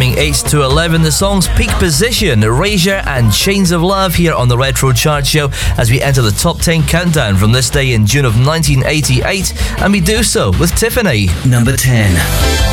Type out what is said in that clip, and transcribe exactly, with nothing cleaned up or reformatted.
climbing eight to eleven. The song's peak position, Erasure and Chains of Love, here on the Retro Chart Show as we enter the top ten countdown from this day in June of nineteen eighty-eight, and we do so with Tiffany. Number ten.